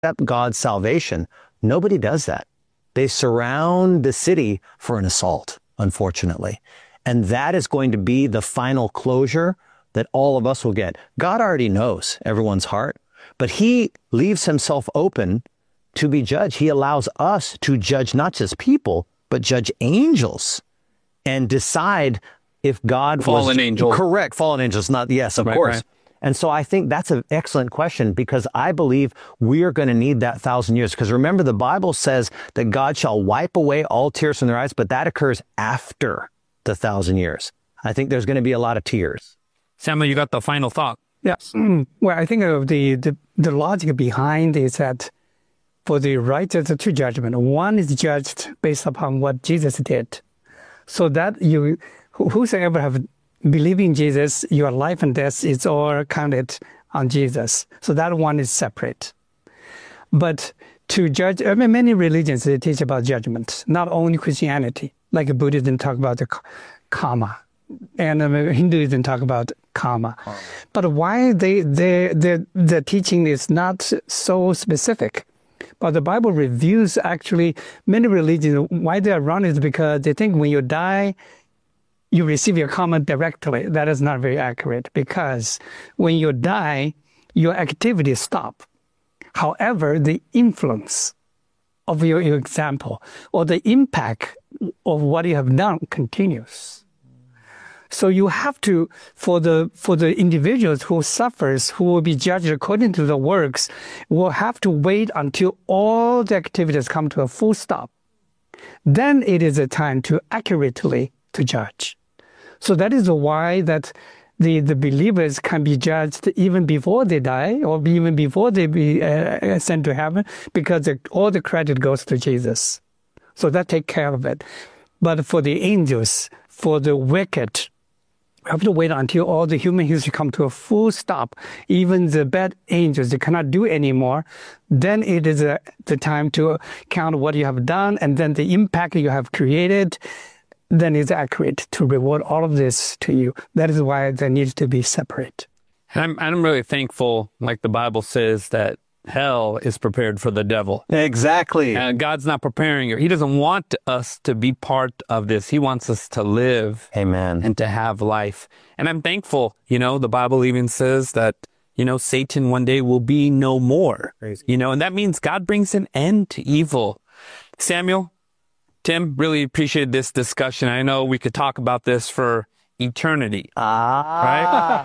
accept God's salvation. Nobody does that. They surround the city for an assault, unfortunately. And that is going to be the final closure that all of us will get. God already knows everyone's heart, but he leaves himself open to be judged. He allows us to judge not just people, but judge angels and decide if God fallen angels. Correct. Fallen angels. Not, yes, of course. Right. And so I think that's an excellent question, because I believe we are going to need that 1,000 years. Because remember, the Bible says that God shall wipe away all tears from their eyes, but that occurs after the 1,000 years. I think there's going to be a lot of tears. Samuel, you got the final thought. Yes. Well, I think of the logic behind is that for the righteous to judgment, one is judged based upon what Jesus did. So that whosoever have believe in Jesus, your life and death is all counted on Jesus. So that one is separate. But to judge, many religions, they teach about judgment, not only Christianity. Like Buddhism talk about the karma, and Hinduism talk about karma. But why the teaching is not so specific? But the Bible reviews actually many religions, why they are wrong is because they think when you die, you receive your karma directly. That is not very accurate, because when you die, your activities stop. However, the influence of your example or the impact of what you have done continues. So you have to, for the individuals who suffers, who will be judged according to the works, will have to wait until all the activities come to a full stop. Then it is a time to accurately to judge. So that is why that the believers can be judged even before they die, or even before they be sent to heaven, because all the credit goes to Jesus. So that takes care of it. But for the angels, for the wicked, we have to wait until all the human history come to a full stop. Even the bad angels, they cannot do anymore. Then it is the time to count what you have done, and then the impact you have created. Then it's accurate to reward all of this to you. That is why there needs to be separate. And I'm really thankful, like the Bible says, that hell is prepared for the devil. Exactly. And God's not preparing you. He doesn't want us to be part of this. He wants us to live. Amen. And to have life. And I'm thankful, the Bible even says that, Satan one day will be no more. Crazy. And that means God brings an end to evil. Samuel, Tim, really appreciate this discussion. I know we could talk about this for eternity. Right?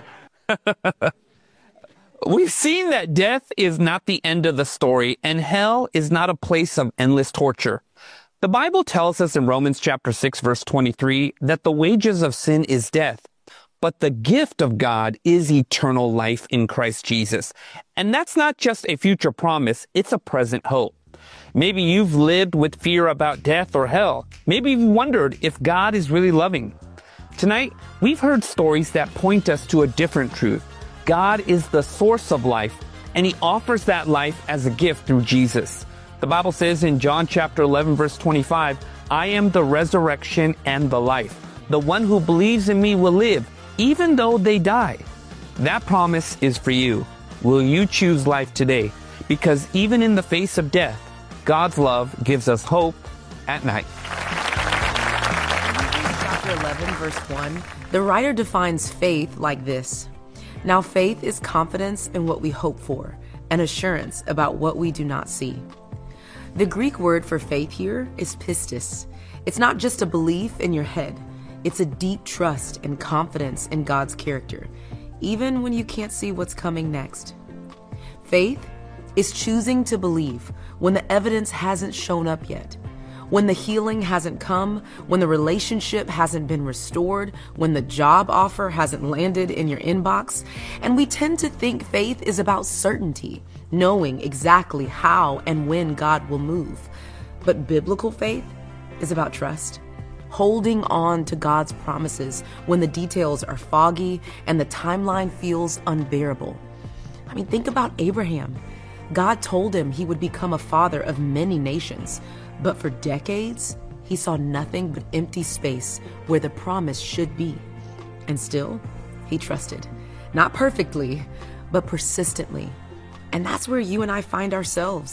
We've seen that death is not the end of the story, and hell is not a place of endless torture. The Bible tells us in Romans chapter 6, verse 23, that the wages of sin is death, but the gift of God is eternal life in Christ Jesus. And that's not just a future promise, it's a present hope. Maybe you've lived with fear about death or hell. Maybe you've wondered if God is really loving. Tonight, we've heard stories that point us to a different truth. God is the source of life, and he offers that life as a gift through Jesus. The Bible says in John chapter 11, verse 25, I am the resurrection and the life. The one who believes in me will live, even though they die. That promise is for you. Will you choose life today? Because even in the face of death, God's love gives us hope at night. Chapter 11, verse 1, the writer defines faith like this. Now faith is confidence in what we hope for, and assurance about what we do not see. The Greek word for faith here is pistis. It's not just a belief in your head. It's a deep trust and confidence in God's character, even when you can't see what's coming next. Faith is choosing to believe when the evidence hasn't shown up yet, when the healing hasn't come, when the relationship hasn't been restored, when the job offer hasn't landed in your inbox. And we tend to think faith is about certainty, knowing exactly how and when God will move. But biblical faith is about trust, holding on to God's promises when the details are foggy and the timeline feels unbearable. I mean, think about Abraham. God told him he would become a father of many nations, but for decades, he saw nothing but empty space where the promise should be. And still, he trusted, not perfectly, but persistently. And that's where you and I find ourselves.